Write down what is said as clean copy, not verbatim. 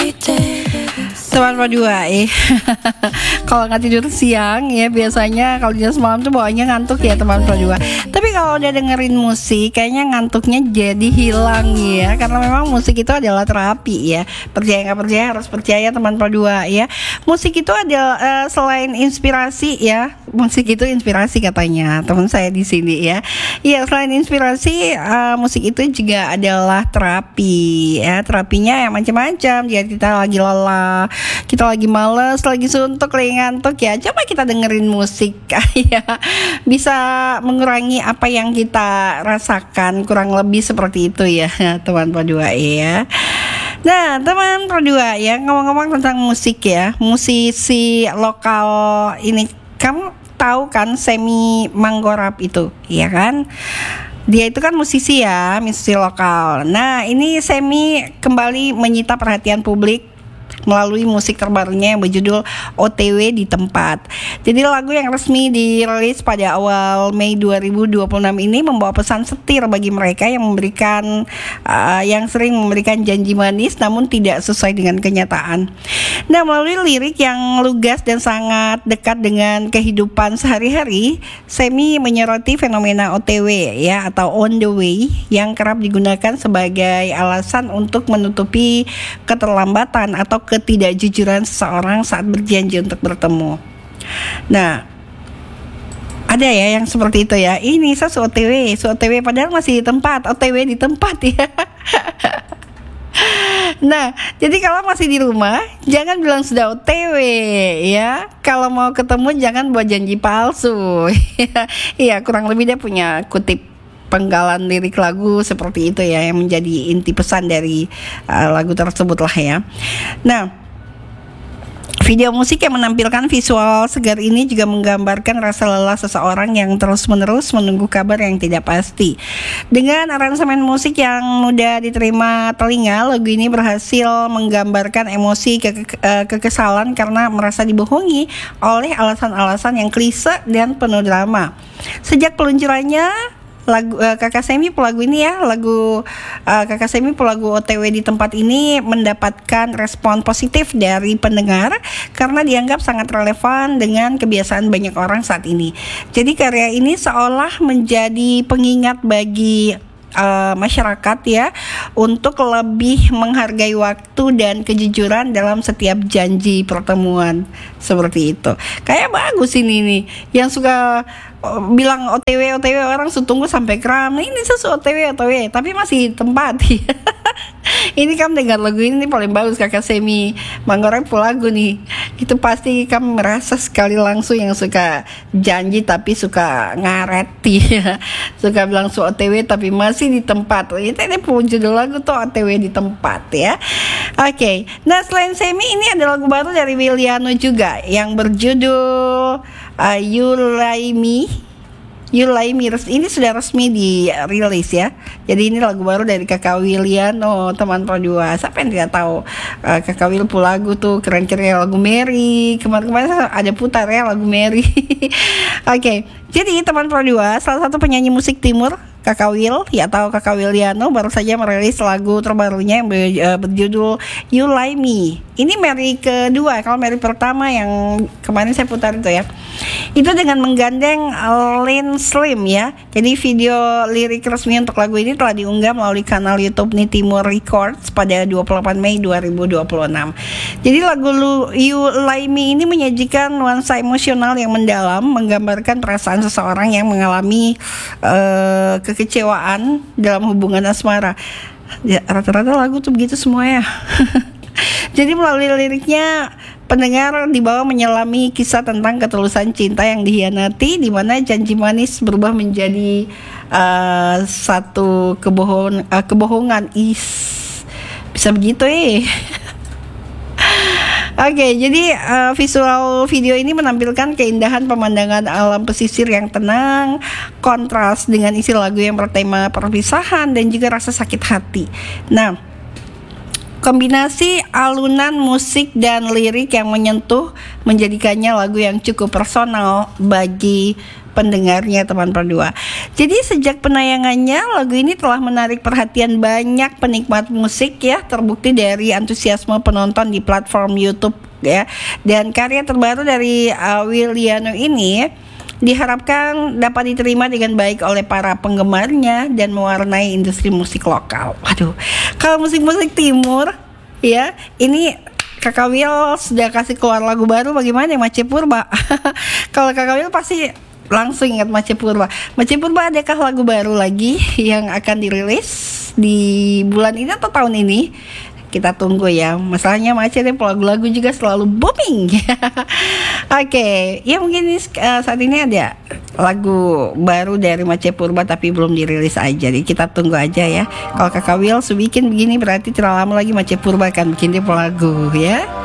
Teman berdua kalau nggak tidur siang ya biasanya kalau jam semalam tuh bawaannya ngantuk ya teman berdua. Tapi kalau udah dengerin musik kayaknya ngantuknya jadi hilang ya, karena memang musik itu adalah terapi ya. Percaya nggak percaya, harus percaya teman berdua ya. Musik itu adalah selain inspirasi ya, musik itu inspirasi katanya teman saya di sini ya. Iya, selain inspirasi musik itu juga adalah terapi ya. Terapinya ya macam-macam. Jika kita lagi lelah, kita lagi males, lagi suntuk, lagi ngantuk ya, coba kita dengerin musik ya, bisa mengurangi apa yang kita rasakan, kurang lebih seperti itu ya teman berdua ya. Nah teman berdua ya, ngomong-ngomong tentang musik ya, musisi lokal ini, kamu tahu kan Semi Manggorap itu ya kan? Dia itu kan musisi ya, musisi lokal. Nah ini Semi kembali menyita perhatian publik melalui musik terbarunya yang berjudul OTW di Tempat. Jadi lagu yang resmi dirilis pada awal Mei 2026 ini membawa pesan setir bagi mereka yang memberikan yang sering memberikan janji manis namun tidak sesuai dengan kenyataan. Nah, melalui lirik yang lugas dan sangat dekat dengan kehidupan sehari-hari, Semi menyoroti fenomena OTW ya, atau on the way, yang kerap digunakan sebagai alasan untuk menutupi keterlambatan atau ketidakjujuran seseorang saat berjanji untuk bertemu. Nah, ada ya yang seperti itu ya. Ini saya OTW padahal masih di tempat, OTW di tempat ya. Nah, jadi kalau masih di rumah jangan bilang sudah OTW ya. Kalau mau ketemu jangan buat janji palsu. Iya, kurang lebih dia punya kutip penggalan lirik lagu seperti itu ya, yang menjadi inti pesan dari lagu tersebut lah ya. Nah, video musik yang menampilkan visual segar ini juga menggambarkan rasa lelah seseorang yang terus-menerus menunggu kabar yang tidak pasti. Dengan aransemen musik yang mudah diterima telinga, lagu ini berhasil menggambarkan emosi kekesalan karena merasa dibohongi oleh alasan-alasan yang klise dan penuh drama. Sejak peluncurannya lagu Kakak Semi pelagu ini ya, lagu Kakak Semi pelagu OTW di Tempat ini mendapatkan respon positif dari pendengar karena dianggap sangat relevan dengan kebiasaan banyak orang saat ini. Jadi karya ini seolah menjadi pengingat bagi masyarakat ya, untuk lebih menghargai waktu dan kejujuran dalam setiap janji pertemuan seperti itu. Kayak bagus ini nih, yang suka bilang OTW orang tunggu sampai kram. Ini sesuatu OTW tapi masih di tempat ya. Ini kamu dengar lagu ini paling bagus Kakak Semi Manggorap lagu nih. Itu pasti kamu merasa sekali langsung yang suka janji tapi suka ngaret ya. Suka bilang OTW tapi masih di tempat. Itu ini judul lagu tuh OTW di Tempat ya. Oke. Nah, selain Semi ini ada lagu baru dari Williano juga yang berjudul You Lie Me. Ini sudah resmi dirilis ya. Jadi ini lagu baru dari Kakak Williano, teman Pro2. Siapa yang tidak tahu Kakak Will lagu tuh keren-keren, lagu Mary. Kemarin ada putar ya lagu Mary. Oke. Jadi teman Pro2, salah satu penyanyi musik timur, Kakak Will ya, atau Kakak Williano baru saja merilis lagu terbarunya yang berjudul You Lie Me. Ini Mary kedua. Kalau Mary pertama yang kemarin saya putar itu ya, itu dengan menggandeng Lin Slim ya. Jadi video lirik resmi untuk lagu ini telah diunggah melalui kanal YouTube Timur Records pada 28 Mei 2026. Jadi lagu You Lie Me ini menyajikan nuansa emosional yang mendalam, menggambarkan perasaan seseorang yang mengalami kekecewaan dalam hubungan asmara. Ya, rata-rata lagu tuh begitu semua ya. Jadi melalui liriknya pendengar dibawa menyelami kisah tentang ketulusan cinta yang dihianati, di mana janji manis berubah menjadi satu kebohongan. Bisa begitu Oke, jadi visual video ini menampilkan keindahan pemandangan alam pesisir yang tenang, kontras dengan isi lagu yang bertema perpisahan dan juga rasa sakit hati. Nah, kombinasi alunan musik dan lirik yang menyentuh menjadikannya lagu yang cukup personal bagi pendengarnya teman Pro2. Jadi sejak penayangannya lagu ini telah menarik perhatian banyak penikmat musik ya, terbukti dari antusiasme penonton di platform YouTube ya. Dan karya terbaru dari Williano ini diharapkan dapat diterima dengan baik oleh para penggemarnya dan mewarnai industri musik lokal. Waduh, kalau musik-musik timur ya, ini Kakak Will sudah kasih keluar lagu baru bagaimana ya, Mace Purba. Kalau Kakak Will pasti langsung ingat Mace Purba. Mace Purba, adakah lagu baru lagi yang akan dirilis di bulan ini atau tahun ini? Kita tunggu ya. Masalahnya Mace deh, lagu-lagu juga selalu booming. Oke, ya mungkin saat ini ada lagu baru dari Mace Purba tapi belum dirilis aja. Jadi kita tunggu aja ya. Kalau Kakak Will bikin begini berarti terlalu lama lagi Mace Purba akan bikin dia lagu ya.